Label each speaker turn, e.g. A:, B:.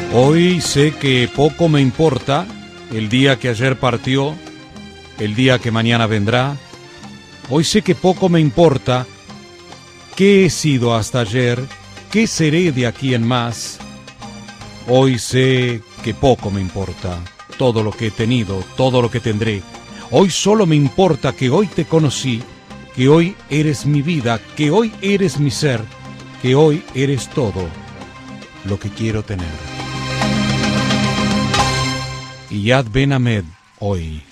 A: Hoy sé que poco me importa el día que ayer partió, el día que mañana vendrá. Hoy sé que poco me importa qué he sido hasta ayer, qué seré de aquí en más. Hoy sé que poco me importa todo lo que he tenido, todo lo que tendré. Hoy solo me importa que hoy te conocí, que hoy eres mi vida, que hoy eres mi ser, que hoy eres todo lo que quiero tener. Y Yad Ben Hamed hoy.